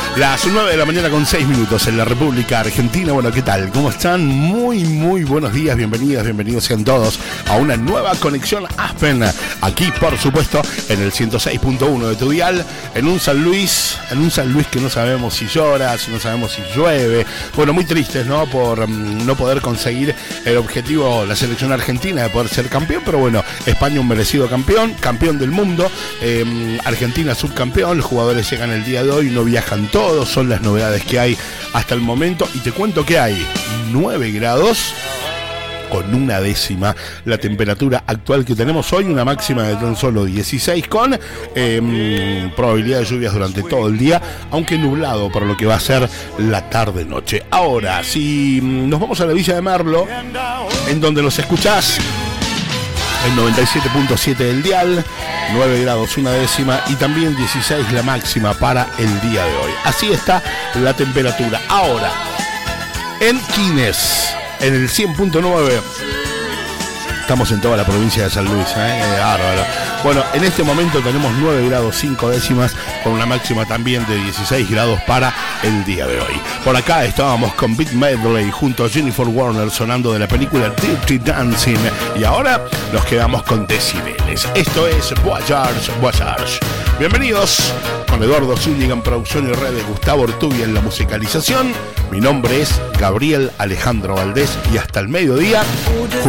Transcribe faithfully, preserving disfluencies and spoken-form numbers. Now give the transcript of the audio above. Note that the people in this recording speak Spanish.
Las nueve de la mañana con seis minutos en la República Argentina. Bueno, ¿qué tal? ¿Cómo están? Muy, muy buenos días. Bienvenidas, bienvenidos sean todos a una nueva conexión Aspen. Aquí, por supuesto, en el ciento seis punto uno de tu dial. En un San Luis, en un San Luis que no sabemos si llora, si no sabemos si llueve. Bueno, muy tristes, ¿no? Por um, no poder conseguir el objetivo, la selección argentina, de poder ser campeón. Pero bueno, España un merecido campeón, campeón del mundo. Eh, Argentina subcampeón. Los jugadores llegan el día de hoy, no viajan todos, son las novedades que hay hasta el momento. Y te cuento que hay nueve grados con una décima la temperatura actual que tenemos hoy, una máxima de tan solo dieciséis con eh, probabilidad de lluvias durante todo el día, aunque nublado por lo que va a ser la tarde-noche. Ahora, si nos vamos a la Villa de Merlo, en donde nos escuchás el noventa y siete punto siete del dial, nueve grados una décima y también dieciséis la máxima para el día de hoy. Así está la temperatura. Ahora, en Quines, en el cien punto nueve, estamos en toda la provincia de San Luis, ¿eh? Eh, bárbaro. Bueno, en este momento tenemos nueve grados cinco décimas con una máxima también de dieciséis grados para el día de hoy. Por acá estábamos con Beat Medley junto a Jennifer Warner sonando de la película Dirty Dancing y ahora nos quedamos con Decibeles. Esto es Voyage, Voyage. Bienvenidos con Eduardo Zúñiga en producción y redes, Gustavo Ortubia en la musicalización. Mi nombre es Gabriel Alejandro Valdés y hasta el mediodía